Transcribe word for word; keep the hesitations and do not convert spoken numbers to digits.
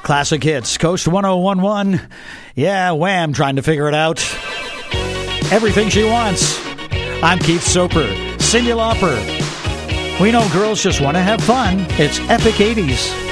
Classic hits, Coast one oh one one. Yeah, Wham, trying to figure it out. Everything She Wants. I'm Keith Soper, Cyndi Lauper. We know girls just want to have fun. It's Epic eighties.